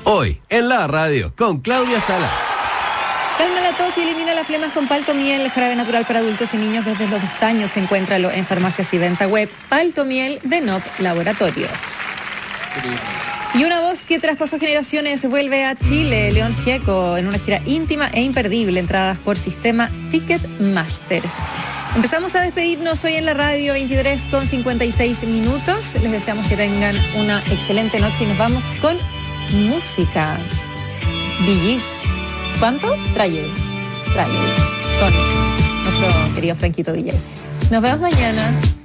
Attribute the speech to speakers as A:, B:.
A: Hoy, en la radio, con Claudia Salas.
B: Calma la tos y elimina las flemas con Paltomiel, jarabe natural para adultos y niños desde los 2 años. Encuéntralo en farmacias y venta web. Paltomiel de NOP Laboratorios. Y una voz que traspasó generaciones vuelve a Chile, León Gieco, en una gira íntima e imperdible, entradas por sistema Ticketmaster. Empezamos a despedirnos hoy en la radio, 23:56 minutos. Les deseamos que tengan una excelente noche y nos vamos con música. Bee Gees. ¿Cuánto? Tragedy. Con nuestro querido Franquito DJ. Nos vemos mañana.